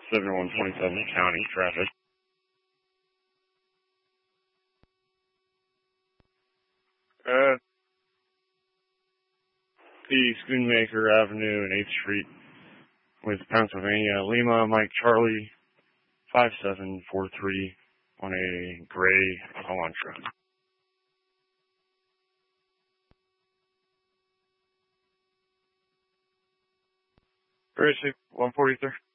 7127 County traffic. The Schoonmaker Avenue and 8th Street with Pennsylvania, Lima, Mike Charlie, 5743 on a gray Elantra. Basic 143.